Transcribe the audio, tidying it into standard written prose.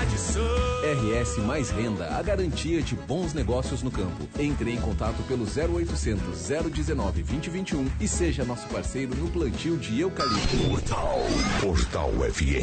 RS Mais Renda, a garantia de bons negócios no campo. Entre em contato pelo 0800 019 2021 e seja nosso parceiro no plantio de eucalipto. Portal FM.